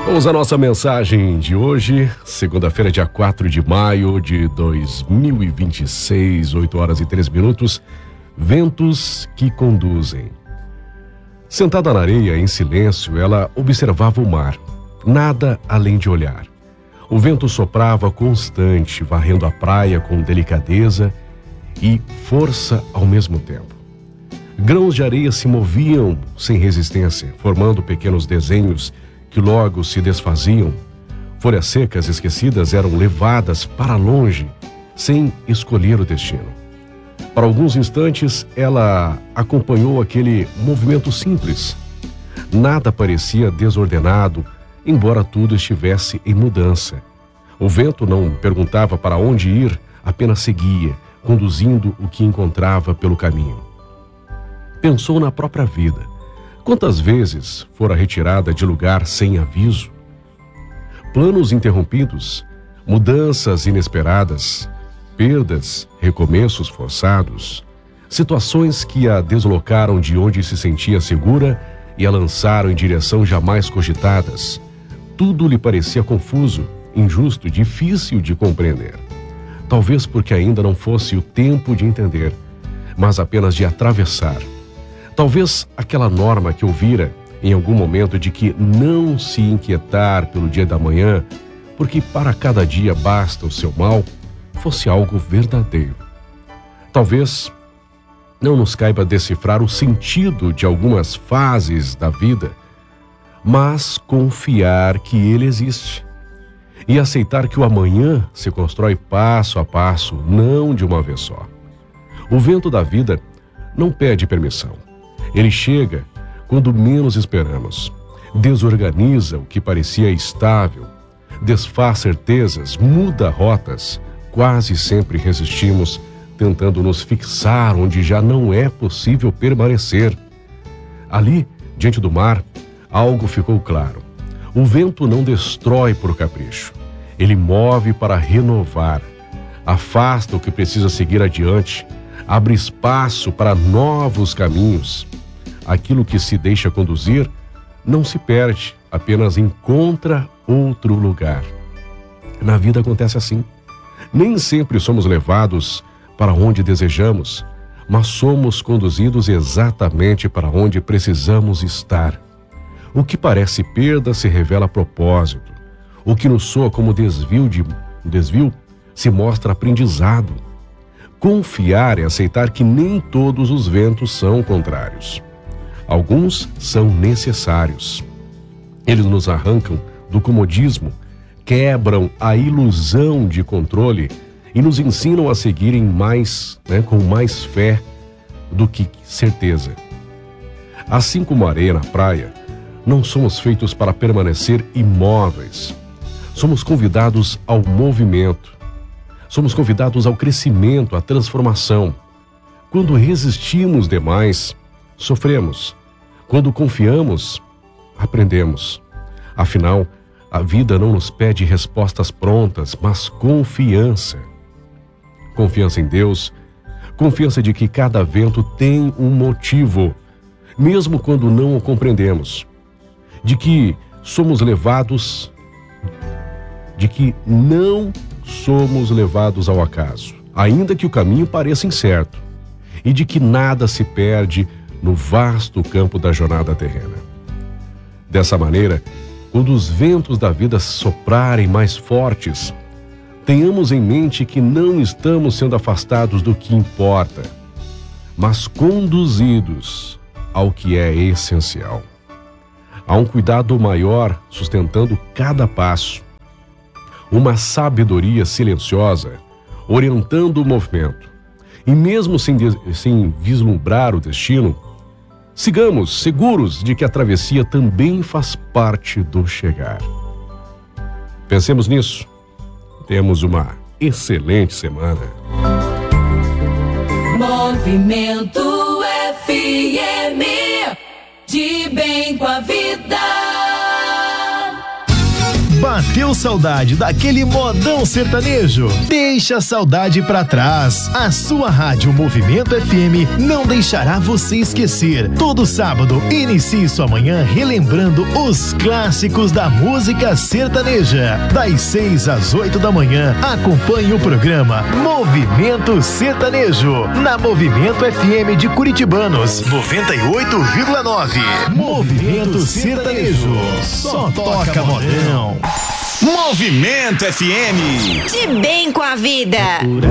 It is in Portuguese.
Vamos à nossa mensagem de hoje, segunda-feira, dia 4 de maio de 2026, 8 horas e 3 minutos. Ventos que conduzem. Sentada na areia, em silêncio, ela observava o mar. Nada além de olhar. O vento soprava constante, varrendo a praia com delicadeza e força ao mesmo tempo. Grãos de areia se moviam sem resistência, formando pequenos desenhos que logo se desfaziam. Folhas secas esquecidas eram levadas para longe, sem escolher o destino. Por alguns instantes, ela acompanhou aquele movimento simples. Nada parecia desordenado, embora tudo estivesse em mudança. O vento não perguntava para onde ir, apenas seguia, conduzindo o que encontrava pelo caminho. Pensou na própria vida. Quantas vezes fora retirada de lugar sem aviso? Planos interrompidos, mudanças inesperadas, perdas, recomeços forçados, situações que a deslocaram de onde se sentia segura e a lançaram em direção jamais cogitadas. Tudo lhe parecia confuso, injusto, difícil de compreender. Talvez porque ainda não fosse o tempo de entender, mas apenas de atravessar. Talvez aquela norma que ouvira em algum momento de que não se inquietar pelo dia da manhã, porque para cada dia basta o seu mal, fosse algo verdadeiro. Talvez não nos caiba decifrar o sentido de algumas fases da vida, mas confiar que ele existe e aceitar que o amanhã se constrói passo a passo, não de uma vez só. O vento da vida não pede permissão. Ele chega quando menos esperamos, desorganiza o que parecia estável, desfaz certezas, muda rotas. Quase sempre resistimos, tentando nos fixar onde já não é possível permanecer. Ali, diante do mar, algo ficou claro. O vento não destrói por capricho. Ele move para renovar, afasta o que precisa seguir adiante, abre espaço para novos caminhos. Aquilo que se deixa conduzir não se perde, apenas encontra outro lugar. Na vida acontece assim. Nem sempre somos levados para onde desejamos, mas somos conduzidos exatamente para onde precisamos estar. O que parece perda se revela propósito. O que nos soa como desvio se mostra aprendizado. Confiar é aceitar que nem todos os ventos são contrários. Alguns são necessários. Eles nos arrancam do comodismo, quebram a ilusão de controle e nos ensinam a seguirem com mais fé do que certeza. Assim como a areia na praia, não somos feitos para permanecer imóveis. Somos convidados ao movimento. Somos convidados ao crescimento, à transformação. Quando resistimos demais, sofremos. Quando confiamos, aprendemos. Afinal, a vida não nos pede respostas prontas, mas confiança. Confiança em Deus, confiança de que cada vento tem um motivo, mesmo quando não o compreendemos. De que não somos levados ao acaso, ainda que o caminho pareça incerto, e de que nada se perde no vasto campo da jornada terrena. Dessa maneira, quando os ventos da vida soprarem mais fortes, tenhamos em mente que não estamos sendo afastados do que importa, mas conduzidos ao que é essencial. Há um cuidado maior sustentando cada passo, uma sabedoria silenciosa orientando o movimento. E mesmo sem vislumbrar o destino, sigamos seguros de que a travessia também faz parte do chegar. Pensemos nisso. Temos uma excelente semana. Movimento FM, de bem com a vida. Bateu saudade daquele modão sertanejo? Deixa a saudade pra trás. A sua rádio Movimento FM não deixará você esquecer. Todo sábado, inicie sua manhã relembrando os clássicos da música sertaneja. Das 6 às 8 da manhã, acompanhe o programa Movimento Sertanejo, na Movimento FM de Curitibanos, 98,9. Movimento Sertanejo, só toca modão. Movimento FM. De bem com a vida.